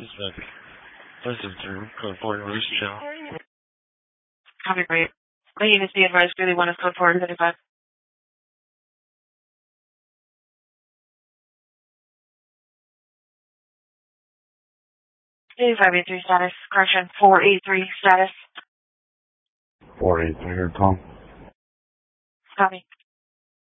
Suspect. Listen through. Code 4 release channel. Copy, great. My units be advised, really one is code 435. 8583 status. Correction, 483 status. 483, call. Copy.